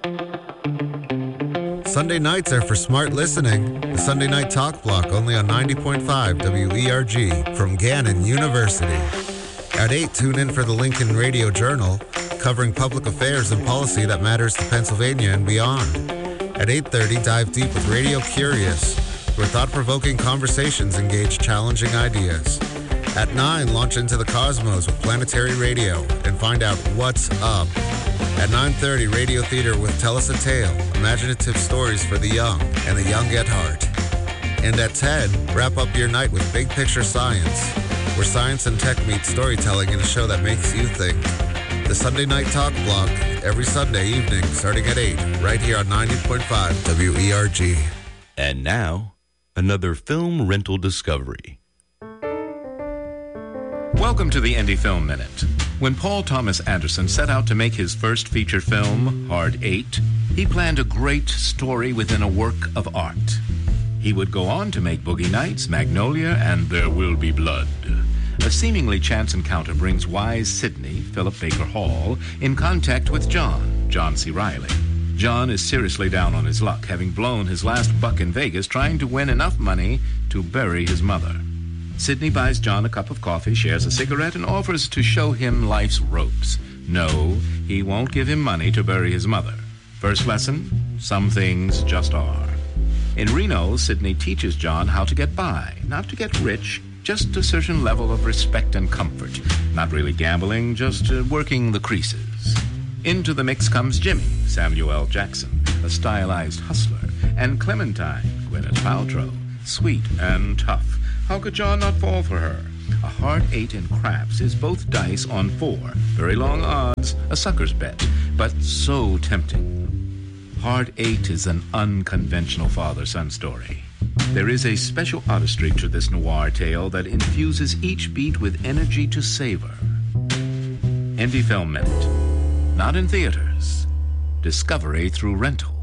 Sunday nights are for smart listening. The Sunday Night Talk Block, only on 90.5 WERG from Gannon University. At 8, tune in for the Lincoln Radio Journal, covering public affairs and policy that matters to Pennsylvania and beyond. At 8:30, dive deep with Radio Curious, where thought-provoking conversations engage challenging ideas. At 9, launch into the cosmos with Planetary Radio and find out what's up. At 9:30, Radio Theater with Tell Us a Tale, imaginative stories for the young and the young at heart. And at 10, wrap up your night with Big Picture Science, where science and tech meet storytelling in a show that makes you think. The Sunday Night Talk Block, every Sunday evening, starting at 8, right here on 90.5 WERG. And now, another film rental discovery. Welcome to the Indie Film Minute. When Paul Thomas Anderson set out to make his first feature film, Hard 8, he planned a great story within a work of art. He would go on to make Boogie Nights, Magnolia, and There Will Be Blood. A seemingly chance encounter brings wise Sidney, Philip Baker Hall, in contact with John C. Reilly. John is seriously down on his luck, having blown his last buck in Vegas trying to win enough money to bury his mother. Sidney buys John a cup of coffee, shares a cigarette, and offers to show him life's ropes. No, he won't give him money to bury his mother. First lesson, some things just are. In Reno, Sidney teaches John how to get by, not to get rich, just a certain level of respect and comfort. Not really gambling, just working the creases. Into the mix comes Jimmy, Samuel L. Jackson, a stylized hustler, and Clementine, Gwyneth Paltrow, sweet and tough. How could John not fall for her? A hard 8 in craps is both dice on 4. Very long odds, a sucker's bet, but so tempting. Hard 8 is an unconventional father-son story. There is a special artistry to this noir tale that infuses each beat with energy to savor. Indie Film Minute. Not in theaters. Discovery through rental.